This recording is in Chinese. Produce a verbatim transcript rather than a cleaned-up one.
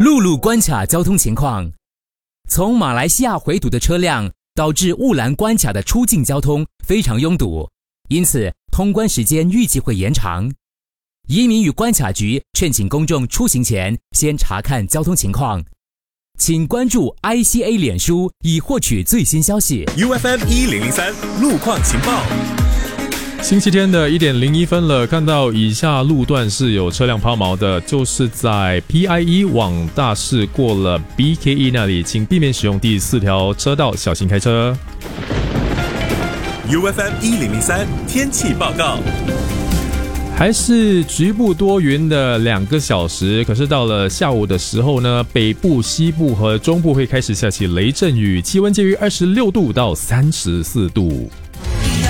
陆路关卡交通情况，从马来西亚回堵的车辆导致雾兰关卡的出境交通非常拥堵，因此通关时间预计会延长。移民与关卡局劝请公众出行前先查看交通情况，请关注 I C A 脸书以获取最新消息。 U F M 一零零三路况情报。 星期天的一点零一分了，看到以下路段是有车辆抛锚的，就是在 P I E 往大市过了 B K E 那里，请避免使用第四条车道，小心开车。 U F M 一零零三天气报告。 还是局部多云的两个小时，可是到了下午的时候呢，北部、西部和中部会开始下起雷阵雨，气温介于二十六度到三十四度。